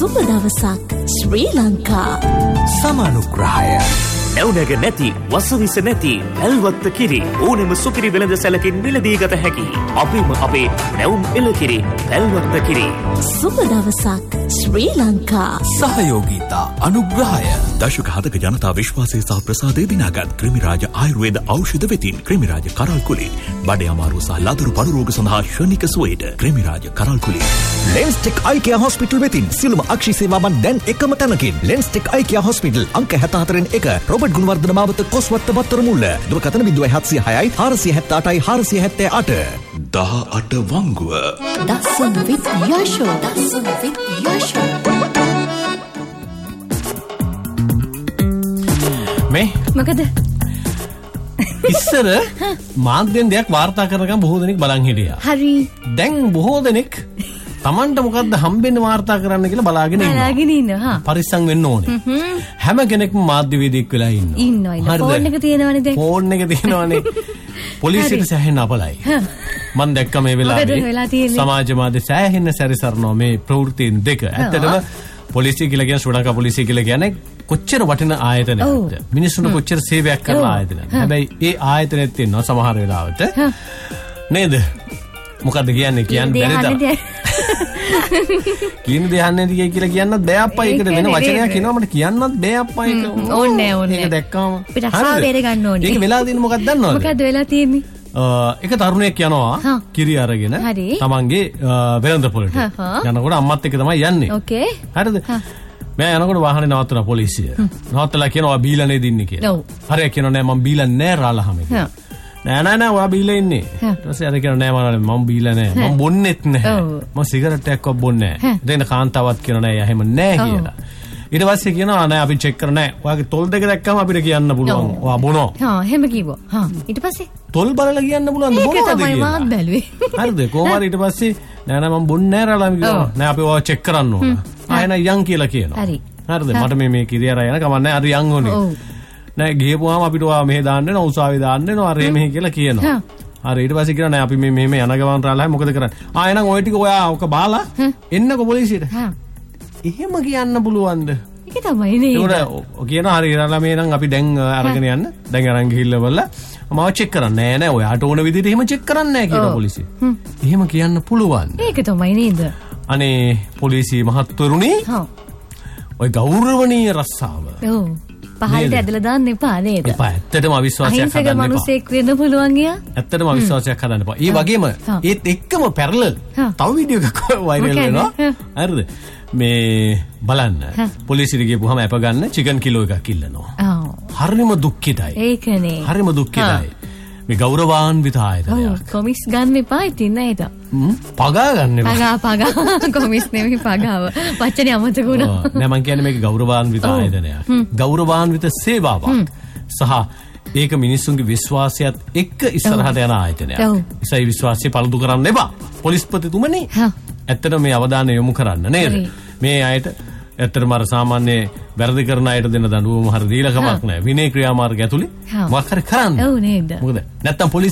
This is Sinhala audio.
සුබ දවසක් ශ්‍රී ලංකා. සමානුග්‍රහය. නැවුනග නැති වසවිස නැති ඇල්වත්ත කිරි ඕනෙම සුකිරි වෙළඳ සැලකින් මිලදී ගත හැකි. අපිම අපේ නැවුම් එළකිරි ඇල්වත්ත කිරි. සුබ දවසක් ශ්‍රී ලංකා. සහයෝගීතා අනුග්‍රහය. දශක 7ක ජනතා විශ්වාසය සහ ප්‍රසාදය දිනාගත් ක්‍රිමිරාජ ආයුර්වේද ඖෂධ වෙතින් ක්‍රිමිරාජ කරල් කුලී බඩේ අමාරුව සහ ලදරු පඩු රෝග සඳහා ශනික සුවයට ක්‍රිමිරාජ කරල් කුලී. ලෙන්ස්ටෙක් අයිකියා හොස්පිටල් වෙතින් සියලුම අක්ෂි සේවාවන් දැන් එකම තැනකින්. ලෙන්ස්ටෙක් අයිකියා හොස්පිටල් අංක 74 රොබර්ට් ගුණවර්ධන මාවත කොස්වත්ත බත්තර මුල්ල. දුරකථන 0706 478 478. 18 වංගුව. දසුන් විත් යශෝ. දසුන් විත් යශෝ. මේ මොකද ඉස්සර මාධ්‍යෙන් දෙයක් වාර්තා කරනකම් බොහෝ දෙනෙක් බලන් හිටියා. හරි. දැන් බොහෝ දෙනෙක් Tamanට මොකද්ද හම්බෙන්න වාර්තා කරන්න කියලා බලාගෙන ඉන්නවා. පරිස්සම් වෙන්න ඕනේ. හැම කෙනෙක්ම මාධ්‍යවේදියෙක් වෙලා ඉන්නවා. ෆෝන් එක තියෙනවනේ දැන්. ෆෝන් එක තියෙනවනේ. පොලිසියට සැහෙන්න අපලයි. මම දැක්ක මේ වෙලාවේ සමාජ මාධ්‍ය සැහෙන්න සැරිසරනවා මේ ප්‍රවෘත්තීන් දෙක. ඇත්තටම පොලිසිය කියලා කියන ශ්‍රී ලංකා පොලිසිය කියලා කියන්නේ කොච්චර වටින ආයතනයක්ද. මිනිස්සුන්ට කොච්චර සේවයක් කරන ආයතනයක්. හැබැයි ඒ ආයතනෙත් තියෙනවා සමහර වෙලාවට නේද? මොකද්ද කියන්නේ බැරිද? කියන දේ අහන්නේ දිගේ කියලා කියන්නත් බෑ අප්පා. ඒකට වෙන වචනයක් කියනවා මට කියන්නත් බෑ අප්පා. ඒක ඕනේ. ඒක දැක්කම අපිට අසාවේර ගන්න ඕනේ. ඒක වෙලා තියෙන්නේ මොකක්ද දන්නවද? මොකද්ද වෙලා තියෙන්නේ? එක තරුණයෙක් යනවා කිරි අරගෙන තමන්ගේ වෙළඳ පොළට. යනකොට අම්මත් එක්ක තමයි යන්නේ. ඕකේ. හරිද? මම යනකොට වාහනේ නවත්තන පොලිසිය. නවත්තලා කියනවා බීලා නේද ඉන්නේ කියලා. හරිය කියනවා නෑ මම බීලා නෑ රාලහම කියලා. නෑ ඔයා බීලා ඉන්නේ. ඊට පස්සේ අර කියනවා නෑ මම බීලා නෑ. මම බොන්නෙත් නෑ. මම සිගරට් එකක්වත් බොන්නේ නෑ. දෙන්න කාන්තාවත් කියනවා නෑ එහෙම නෑ කියලා. ඊට පස්සේ කියනවා නෑ අපි චෙක් කරන්නේ නෑ. ඔයාගේ තොල් දෙක දැක්කම අපිට කියන්න පුළුවන්. ඔයා බොනවා. එහෙම කිව්වා. ඊට පස්සේ තොල් බලලා කියන්න පුළුවන් බොනවද කියලා. ඒක තමයි මාත් බැලුවේ. හරිද? කොහොම හරි ඊට පස්සේ නෑ මම බොන්නේ නෑ රාලහම කිව්වා. නෑ අපි ඔයා චෙක් කරන්න ඕන. ආයෙන යන් කියලා කියනවා. හරිද? මට මේ කිරි අර යන කමන්නේ අර යන් ඕනේ. නෑ ගිහපුවාම අපිට ඔයා මෙහෙ දාන්න වෙනවා උසාවියේ දාන්න වෙනවා අර මෙහෙ කියලා කියනවා. හරි ඊට පස්සේ කියනවා නෑ අපි මේ මෙහෙම යන ගමන් රාලහම මොකද කරන්නේ? ආයෙනම් ඔය ටික ඔයා ඔක බාලා එන්නකො පොලිසියට. එහෙම කියන්න පුළුවන්ද? ඒක තමයි නේ. ඒකට කියනවා හරි රාලහම එහෙනම් අපි දැන් අරගෙන යන්න. දැන් අරන් ගිහිල්ලා බලලා මම චෙක් කරන්නේ නෑ ඔයාට ඕන විදිහට එහෙම චෙක් කරන්නේ නෑ කියලා පොලිසිය. එහෙම කියන්න පුළුවන්. ඒක තමයි නේද? අනේ පොලිසිය මහත්වරුනි. ඔය ගෞරවනීය රස්සාව. ඔව්. පහළට ඇදලා දාන්න එපා නේද? එපා. ඇත්තටම අවිශ්වාසයක් හදන්න එපා. අහිංසක මිනිසෙක් වෙන්න පුළුවන් ගියා. ඇත්තටම අවිශ්වාසයක් හදන්න එපා. ඒ වගේම ඒත් එක්කම පැරලල් තව වීඩියෝ එකක් වයිරල් වෙනවා. හරිද? මේ බලන්න. පොලිසියට ගිහපුවාම අප ගන්න චිකන් කිලෝ එකක් ඉල්ලනවා. හරිම දුක්ඛිතයි. ඒකනේ. හරිම දුක්ඛිතයි. මේ ගෞරවාන්විත ආයතනයක්. කොමිස් ගන්න එපා ඉතින් නේද? පගා ගන්න එපා. පගා කොමිස් නෙමෙයි පගාව. වචනේ අමතක වුණා. නෑ මං කියන්නේ මේක ගෞරවාන්විත ආයතනයක්. ගෞරවාන්විත සේවාවක්. සහ ඒක මිනිස්සුන්ගේ විශ්වාසයත් එක්ක ඉස්සරහට යන ආයතනයක්. ඒසයි විශ්වාසය පළුදු කරන්න එපා. පොලිස්පතිතුමනි. ඇත්තටම මේ අවධානය යොමු කරන්න නේද? මේ අයට ඇත්තටම අර සාමාන්‍ය වැරදි කරන අයට දෙන දඬුවම හරිය දීලා කමක් නැහැ. විනය ක්‍රියාමාර්ගය ඇතුලේ මොකක් හරි කරන්න. ඔව් නේද? මොකද නැත්තම්